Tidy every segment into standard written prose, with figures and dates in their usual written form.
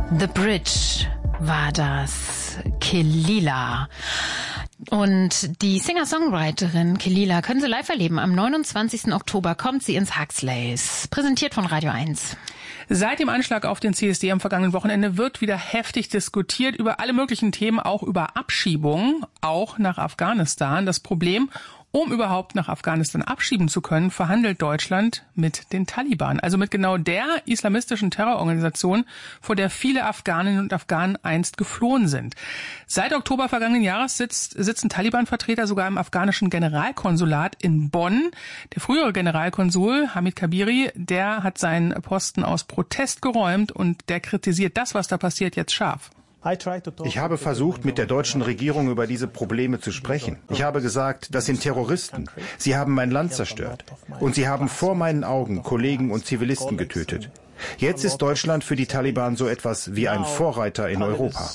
The Bridge war das, Kehlila. Und die Singer-Songwriterin Kehlila können Sie live erleben. Am 29. Oktober kommt sie ins Huxleys. Präsentiert von Radio 1. Seit dem Anschlag auf den CSD am vergangenen Wochenende wird wieder heftig diskutiert über alle möglichen Themen, auch über Abschiebungen, auch nach Afghanistan. Das Problem: Um überhaupt nach Afghanistan abschieben zu können, verhandelt Deutschland mit den Taliban, also mit genau der islamistischen Terrororganisation, vor der viele Afghaninnen und Afghanen einst geflohen sind. Seit Oktober vergangenen Jahres sitzen Taliban-Vertreter sogar im afghanischen Generalkonsulat in Bonn. Der frühere Generalkonsul Hamid Kabiri, der hat seinen Posten aus Protest geräumt und der kritisiert das, was da passiert, jetzt scharf. Ich habe versucht, mit der deutschen Regierung über diese Probleme zu sprechen. Ich habe gesagt, das sind Terroristen. Sie haben mein Land zerstört. Und sie haben vor meinen Augen Kollegen und Zivilisten getötet. Jetzt ist Deutschland für die Taliban so etwas wie ein Vorreiter in Europa.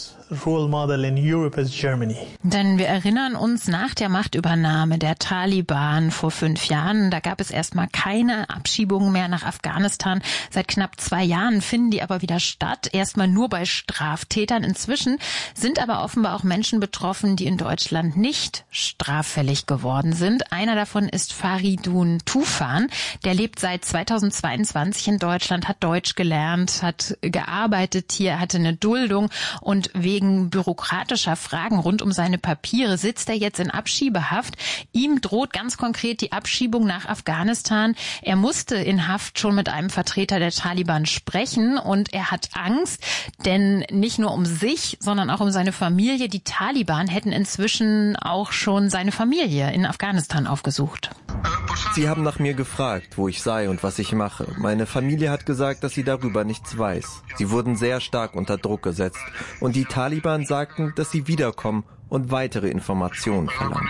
Denn wir erinnern uns, nach der Machtübernahme der Taliban vor 5 Jahren, da gab es erstmal keine Abschiebungen mehr nach Afghanistan. Seit knapp 2 Jahren finden die aber wieder statt, erstmal nur bei Straftätern. Inzwischen sind aber offenbar auch Menschen betroffen, die in Deutschland nicht straffällig geworden sind. Einer davon ist Faridun Tufan. Der lebt seit 2022 in Deutschland, hat Deutsch gelernt, hat gearbeitet hier, hatte eine Duldung und wegen bürokratischer Fragen rund um seine Papiere sitzt er jetzt in Abschiebehaft. Ihm droht ganz konkret die Abschiebung nach Afghanistan. Er musste in Haft schon mit einem Vertreter der Taliban sprechen und er hat Angst, denn nicht nur um sich, sondern auch um seine Familie. Die Taliban hätten inzwischen auch schon seine Familie in Afghanistan aufgesucht. Sie haben nach mir gefragt, wo ich sei und was ich mache. Meine Familie hat gesagt, dass sie darüber nichts weiß. Sie wurden sehr stark unter Druck gesetzt und die Taliban sagten, dass sie wiederkommen und weitere Informationen verlangen.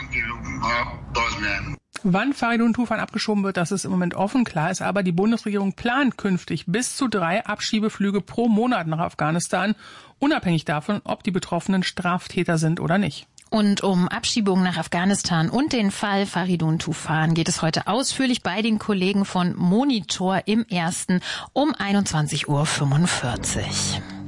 Wann Faridun Tufan abgeschoben wird, das ist im Moment offen. Klar ist aber, die Bundesregierung plant künftig bis zu 3 Abschiebeflüge pro Monat nach Afghanistan, unabhängig davon, ob die Betroffenen Straftäter sind oder nicht. Und um Abschiebungen nach Afghanistan und den Fall Faridun Tufan geht es heute ausführlich bei den Kollegen von Monitor im Ersten um 21:45 Uhr.